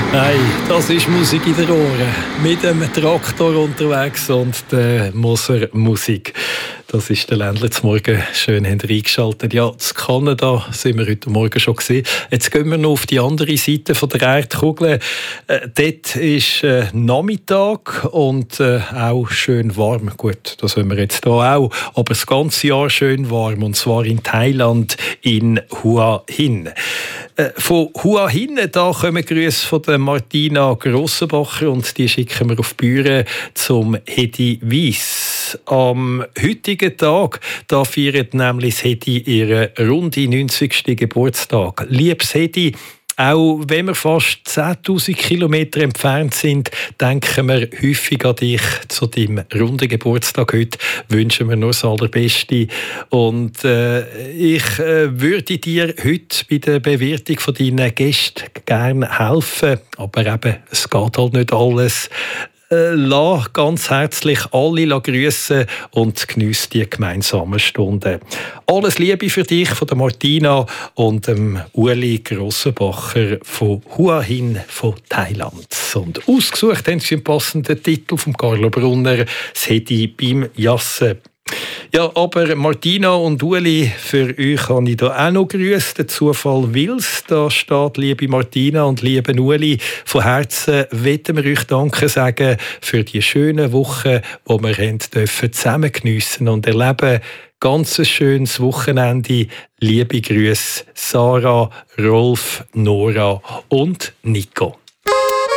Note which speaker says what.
Speaker 1: Hey, das ist Musik in den Ohren. Mit dem Traktor unterwegs und der Moser Musik. Das ist der Ländler zum Morgen. Schön haben Sie eingeschaltet. Ja, in Kanada sind wir heute Morgen schon gesehen. Jetzt gehen wir noch auf die andere Seite von der Erdkugel. Dort ist Nachmittag und auch schön warm. Gut, das haben wir jetzt hier auch. Aber das ganze Jahr schön warm. Und zwar in Thailand, in Hua Hin. Von Hua Hin, da kommen Grüße von der Martina Grossenbacher und die schicken wir auf die Bühne zum Hedi Weiss. Am heutigen Tag da feiert nämlich das Hedi ihren runde 90. Geburtstag. Liebes Hedi, auch wenn wir fast 10'000 Kilometer entfernt sind, denken wir häufig an dich. Zu deinem runden Geburtstag heute wünschen wir nur das Allerbeste. Und ich würde dir heute bei der Bewirtung von deinen Gästen gerne helfen. Aber eben, es geht halt nicht alles. Lass ganz herzlich alle grüssen und geniesse die gemeinsamen Stunden. Alles Liebe für dich von der Martina und dem Uli Grossenbacher von Hua Hin von Thailand. Und ausgesucht haben sie einen passenden Titel von Carlo Brunner, «Das Hedi beim Jassen». Ja, aber Martina und Uli, für euch habe ich da auch noch grüßt. Der Zufall will's. Da steht, liebe Martina und liebe Uli, von Herzen wollen wir euch Danke sagen für die schönen Wochen, die wir dürfen zusammen geniessen und erleben. Ganz ein schönes Wochenende. Liebe Grüße, Sarah, Rolf, Nora und Nico.